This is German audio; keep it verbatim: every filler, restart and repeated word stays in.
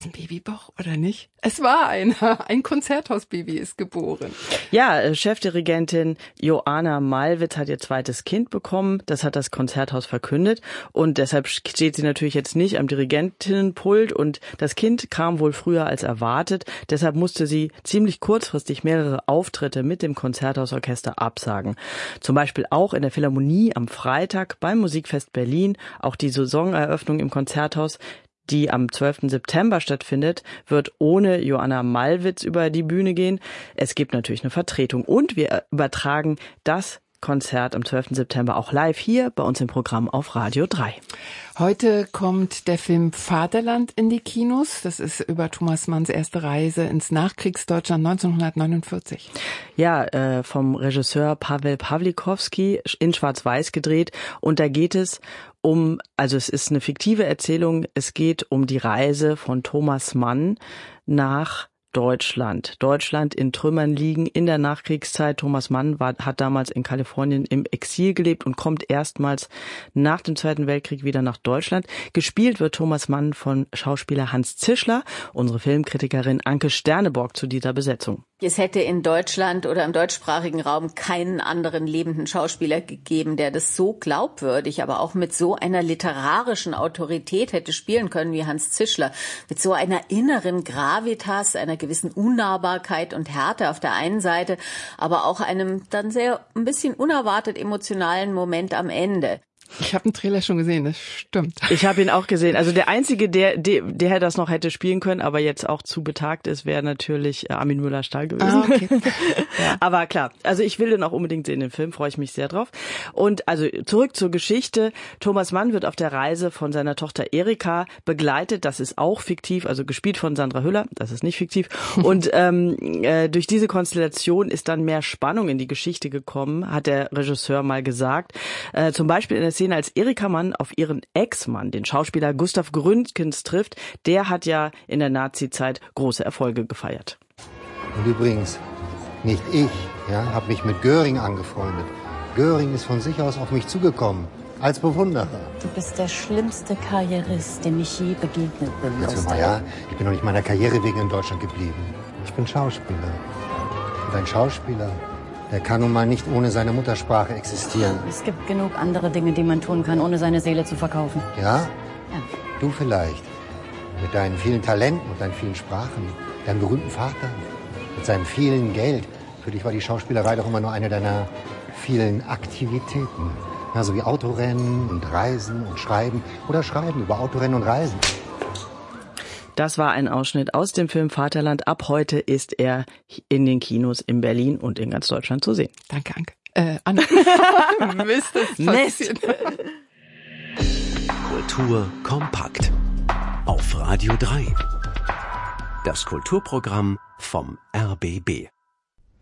ein Babybauch oder nicht? Es war einer. Ein Konzerthausbaby ist geboren. Ja, Chefdirigentin Joanna Malwitz hat ihr zweites Kind bekommen. Das hat das Konzerthaus verkündet. Und deshalb steht sie natürlich jetzt nicht am Dirigentinnenpult. Und das Kind kam wohl früher als erwartet. Deshalb musste sie ziemlich kurzfristig mehrere Auftritte mit dem Konzerthausorchester absagen. Zum Beispiel auch in der Philharmonie am Freitag beim Musikfest Berlin. Auch die Saisoneröffnung im Konzerthaus, die am zwölften September stattfindet, wird ohne Joanna Malwitz über die Bühne gehen. Es gibt natürlich eine Vertretung und wir übertragen das Konzert am zwölften September auch live hier bei uns im Programm auf Radio drei. Heute kommt der Film Vaterland in die Kinos. Das ist über Thomas Manns erste Reise ins Nachkriegsdeutschland neunzehnhundertneunundvierzig. Ja, äh, vom Regisseur Paweł Pawlikowski in Schwarz-Weiß gedreht. Und da geht es um, also es ist eine fiktive Erzählung, es geht um die Reise von Thomas Mann nach Deutschland. Deutschland in Trümmern liegen in der Nachkriegszeit. Thomas Mann war, hat damals in Kalifornien im Exil gelebt und kommt erstmals nach dem Zweiten Weltkrieg wieder nach Deutschland. Gespielt wird Thomas Mann von Schauspieler Hans Zischler, unsere Filmkritikerin Anke Sterneborg zu dieser Besetzung. Es hätte in Deutschland oder im deutschsprachigen Raum keinen anderen lebenden Schauspieler gegeben, der das so glaubwürdig, aber auch mit so einer literarischen Autorität hätte spielen können wie Hans Zischler. Mit so einer inneren Gravitas, einer gewissen Unnahbarkeit und Härte auf der einen Seite, aber auch einem dann sehr ein bisschen unerwartet emotionalen Moment am Ende. Ich habe einen Trailer schon gesehen, das stimmt. Ich habe ihn auch gesehen. Also der Einzige, der, der, der das noch hätte spielen können, aber jetzt auch zu betagt ist, wäre natürlich Armin Müller-Stahl gewesen. Ah, okay. Ja. Aber klar, also ich will den auch unbedingt sehen, den Film, freue ich mich sehr drauf. Und also zurück zur Geschichte. Thomas Mann wird auf der Reise von seiner Tochter Erika begleitet. Das ist auch fiktiv, also gespielt von Sandra Hüller. Das ist nicht fiktiv. Und ähm, äh, durch diese Konstellation ist dann mehr Spannung in die Geschichte gekommen, hat der Regisseur mal gesagt. Äh, zum Beispiel in der Szene, als Erika Mann auf ihren Ex-Mann, den Schauspieler Gustav Gründgens, trifft. Der hat ja in der Nazi-Zeit große Erfolge gefeiert. Und übrigens, nicht ich, ja, habe mich mit Göring angefreundet. Göring ist von sich aus auf mich zugekommen, als Bewunderer. Du bist der schlimmste Karrierist, dem ich je begegnet bin. Jetzt mal, ja, ich bin noch nicht meiner Karriere wegen in Deutschland geblieben. Ich bin Schauspieler. Und ein Schauspieler, der kann nun mal nicht ohne seine Muttersprache existieren. Es gibt genug andere Dinge, die man tun kann, ohne seine Seele zu verkaufen. Ja? Ja. Du vielleicht. Mit deinen vielen Talenten und deinen vielen Sprachen. Deinem berühmten Vater. Mit seinem vielen Geld. Für dich war die Schauspielerei doch immer nur eine deiner vielen Aktivitäten. Also wie Autorennen und Reisen und Schreiben. Oder Schreiben über Autorennen und Reisen. Das war ein Ausschnitt aus dem Film Vaterland. Ab heute ist er in den Kinos in Berlin und in ganz Deutschland zu sehen. Danke, Anke. Äh, Anne. Mist, das passiert. Kultur kompakt. Auf Radio drei. Das Kulturprogramm vom R B B.